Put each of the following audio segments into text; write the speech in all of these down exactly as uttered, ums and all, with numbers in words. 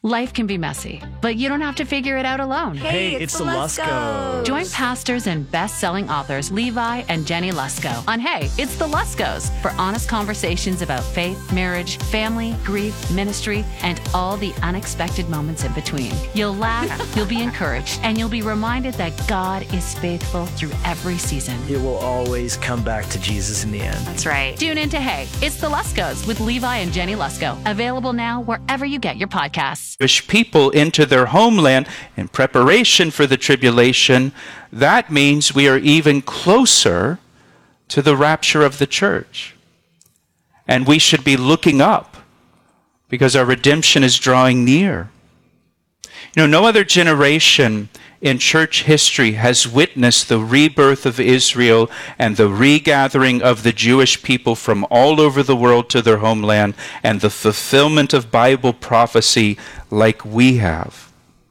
Life can be messy, but you don't have to figure it out alone. Hey, it's, it's the Luskos. Join pastors and best-selling authors Levi and Jenny Lusko on Hey, It's the Luskos for honest conversations about faith, marriage, family, grief, ministry, and all the unexpected moments in between. You'll laugh, you'll be encouraged, and you'll be reminded that God is faithful through every season. It will always come back to Jesus in the end. That's right. Tune in to Hey, It's the Luskos with Levi and Jenny Lusko. Available now wherever you get your podcasts. Jewish people into their homeland in preparation for the tribulation, that means we are even closer to the rapture of the church. And we should be looking up because our redemption is drawing near. You know, no other generation in church history has witnessed the rebirth of Israel and the regathering of the Jewish people from all over the world to their homeland and the fulfillment of Bible prophecy like we have.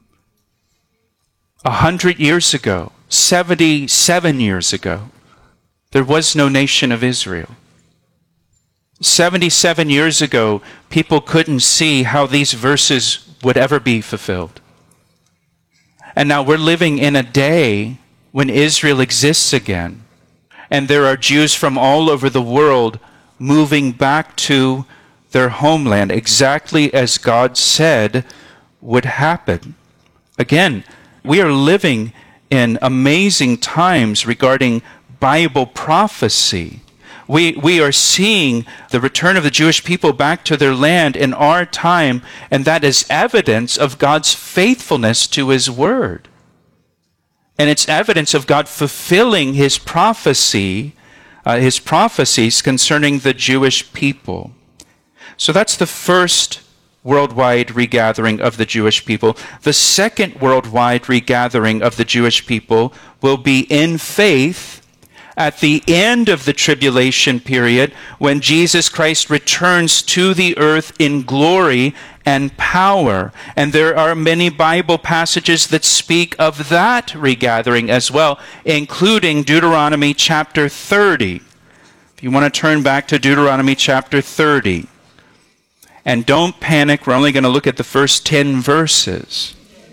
A hundred years ago, seventy-seven years ago, there was no nation of Israel. seventy-seven years ago, people couldn't see how these verses would ever be fulfilled. And now we're living in a day when Israel exists again. And there are Jews from all over the world moving back to their homeland, exactly as God said would happen. Again, we are living in amazing times regarding Bible prophecy. We, we are seeing the return of the Jewish people back to their land in our time, and that is evidence of God's faithfulness to His Word. And it's evidence of God fulfilling His prophecy, uh, His prophecies concerning the Jewish people. So that's the first worldwide regathering of the Jewish people. The second worldwide regathering of the Jewish people will be in faith at the end of the tribulation period, when Jesus Christ returns to the earth in glory and power. And there are many Bible passages that speak of that regathering as well, including Deuteronomy chapter thirty. If you want to turn back to Deuteronomy chapter thirty. And don't panic, we're only going to look at the first ten verses.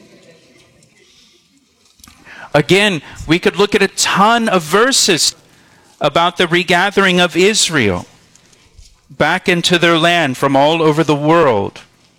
Again, we could look at a ton of verses about the regathering of Israel back into their land from all over the world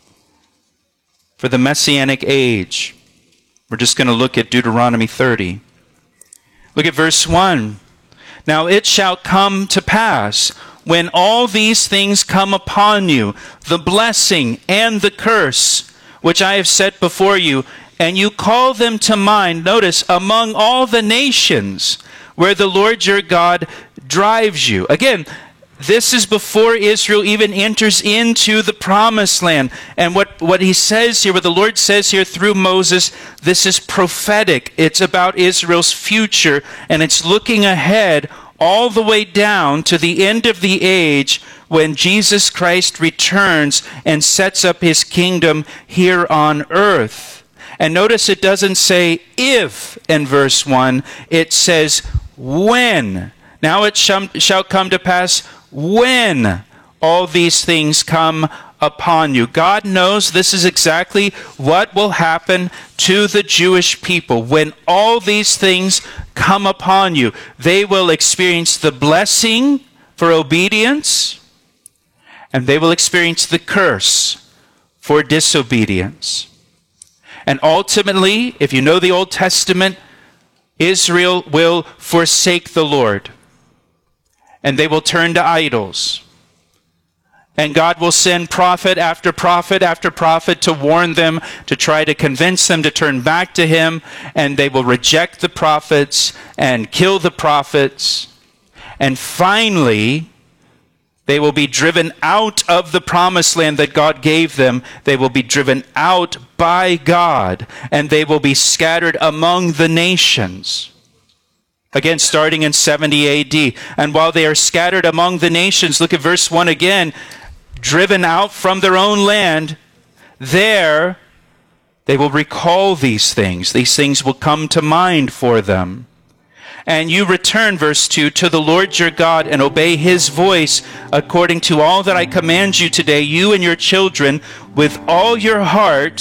for the Messianic age. We're just going to look at Deuteronomy thirty. Look at verse one. Now it shall come to pass, when all these things come upon you, the blessing and the curse, which I have set before you, and you call them to mind, notice, among all the nations where the Lord your God drives you. Again, this is before Israel even enters into the promised land. And what, what he says here, what the Lord says here through Moses, this is prophetic. It's about Israel's future, and it's looking ahead all the way down to the end of the age when Jesus Christ returns and sets up His kingdom here on earth. And notice it doesn't say if in verse one, it says when. Now it shall come to pass when all these things come upon you. God knows this is exactly what will happen to the Jewish people. When all these things come upon you, they will experience the blessing for obedience, and they will experience the curse for disobedience. And ultimately, if you know the Old Testament, Israel will forsake the Lord, and they will turn to idols. And God will send prophet after prophet after prophet to warn them, to try to convince them to turn back to Him, and they will reject the prophets and kill the prophets. And finally, they will be driven out of the promised land that God gave them. They will be driven out by God, and they will be scattered among the nations. Again, starting in seventy A D. And while they are scattered among the nations, look at verse one again, driven out from their own land, there they will recall these things. These things will come to mind for them. And you return, verse two, to the Lord your God and obey His voice according to all that I command you today, you and your children, with all your heart